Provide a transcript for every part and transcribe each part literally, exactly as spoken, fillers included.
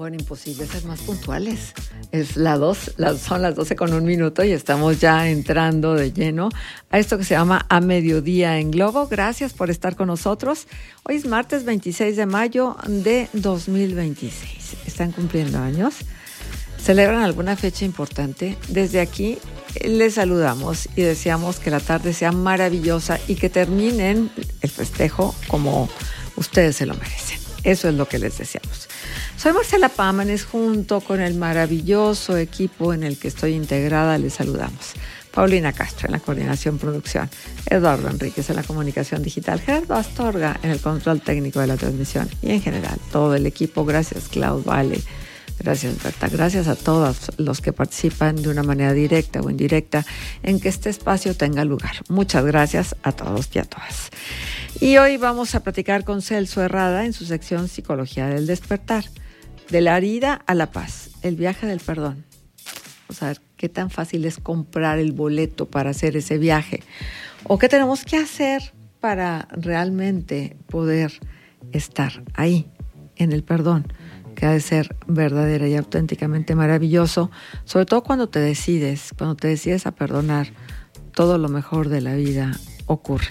Bueno, imposible ser más puntuales. Es la dos, las, son las doce con un minuto y estamos ya entrando de lleno a esto que se llama A Mediodía en Globo. Gracias por estar con nosotros. Hoy es martes veintiséis de mayo de dos mil veintiséis. Están cumpliendo años. ¿Celebran alguna fecha importante? Desde aquí les saludamos y deseamos que la tarde sea maravillosa y que terminen el festejo como ustedes se lo merecen. Eso es lo que les deseamos. Soy Marcela Pámanes, junto con el maravilloso equipo en el que estoy integrada, les saludamos. Paulina Castro en la coordinación producción, Eduardo Enríquez en la comunicación digital, Gerardo Astorga en el control técnico de la transmisión y en general todo el equipo. Gracias, Claudio, Vale. Gracias, Berta. Gracias a todos los que participan de una manera directa o indirecta en que este espacio tenga lugar. Muchas gracias a todos y a todas. Y hoy vamos a platicar con Celso Herrada en su sección Psicología del Despertar. De la herida a la paz, el viaje del perdón. Vamos a ver qué tan fácil es comprar el boleto para hacer ese viaje. O qué tenemos que hacer para realmente poder estar ahí, en el perdón, que ha de ser verdadera y auténticamente maravilloso, sobre todo cuando te decides, cuando te decides a perdonar, todo lo mejor de la vida ocurre,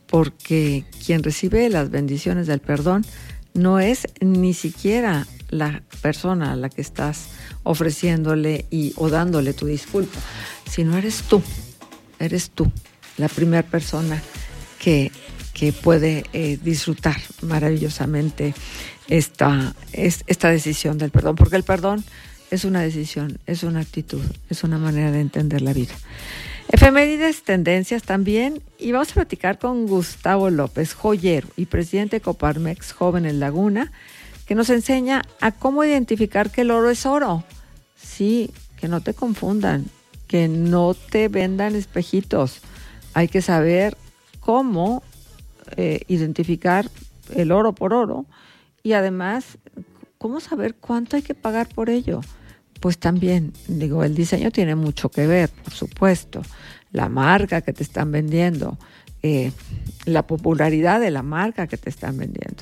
porque quien recibe las bendiciones del perdón no es ni siquiera la persona a la que estás ofreciéndole y, o dándole tu disculpa, sino eres tú, eres tú, la primera persona que, que puede eh, disfrutar maravillosamente esta, es, esta decisión del perdón, porque el perdón es una decisión, es una actitud, es una manera de entender la vida. Efemérides, tendencias también, y vamos a platicar con Gustavo López, joyero y presidente de Coparmex Jóvenes Laguna, que nos enseña a cómo identificar que el oro es oro. Sí, que no te confundan, que no te vendan espejitos. Hay que saber cómo eh, identificar el oro por oro y además cómo saber cuánto hay que pagar por ello. Pues también, digo, el diseño tiene mucho que ver, por supuesto. La marca que te están vendiendo, eh, la popularidad de la marca que te están vendiendo.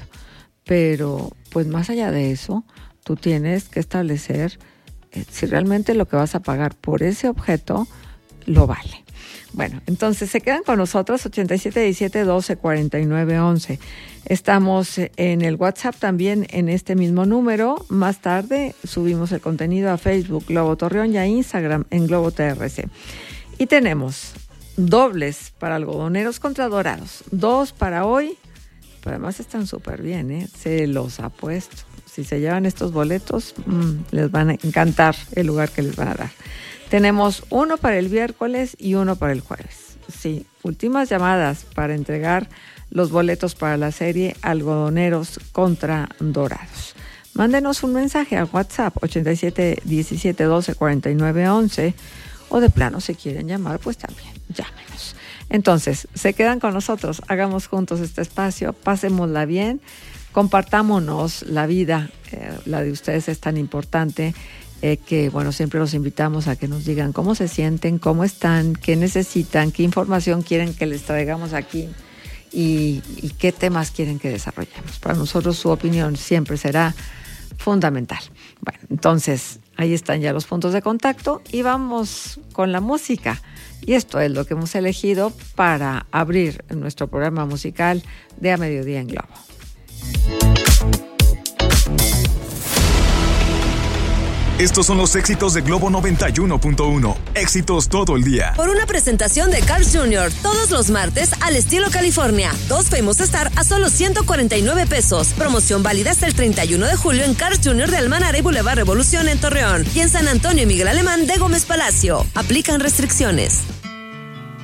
Pero, pues más allá de eso, tú tienes que establecer eh, si realmente lo que vas a pagar por ese objeto lo vale. Bueno, entonces se quedan con nosotros, ochenta y siete diecisiete doce cuarenta y nueve once. Estamos en el WhatsApp también en este mismo número. Más tarde subimos el contenido a Facebook Globo Torreón y a Instagram en Globo T R C. Y tenemos dobles para algodoneros contra dorados. Dos para hoy, pero además están súper bien, ¿eh? Se los apuesto. Si se llevan estos boletos, mmm, les van a encantar el lugar que les van a dar. Tenemos uno para el miércoles y uno para el jueves. Sí, últimas llamadas para entregar los boletos para la serie Algodoneros contra Dorados. Mándenos un mensaje al WhatsApp ochenta y siete diecisiete doce cuarenta y nueve once o de plano si quieren llamar, pues también llámenos. Entonces, se quedan con nosotros, hagamos juntos este espacio, pasémosla bien, compartámonos la vida, eh, la de ustedes es tan importante. Eh, que, bueno, siempre los invitamos a que nos digan cómo se sienten, cómo están, qué necesitan, qué información quieren que les traigamos aquí y, y qué temas quieren que desarrollemos. Para nosotros su opinión siempre será fundamental. Bueno, entonces ahí están ya los puntos de contacto y vamos con la música. Y esto es lo que hemos elegido para abrir nuestro programa musical de A Mediodía en Globo. Estos son los éxitos de Globo noventa y uno punto uno. Éxitos todo el día. Por una presentación de Cars junior Todos los martes al estilo California. Dos Famous Star a solo ciento cuarenta y nueve pesos. Promoción válida hasta el treinta y uno de julio en Cars junior de Almanara y Boulevard Revolución en Torreón. Y en San Antonio y Miguel Alemán de Gómez Palacio. Aplican restricciones.